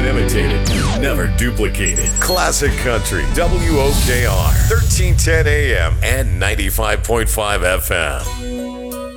imitated, never duplicated. Classic Country, WOKR, 1310 AM and 95.5 FM.